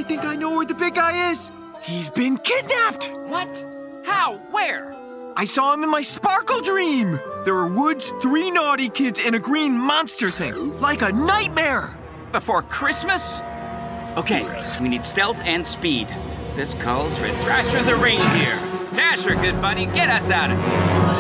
think I know where the big guy is. He's been kidnapped. What? How? Where? I saw him in my sparkle dream. There were woods, 3 naughty kids, and a green monster thing. Like a nightmare. Before Christmas? Okay, we need stealth and speed. This calls for Thrasher the reindeer. Dasher, good buddy, get us out of here.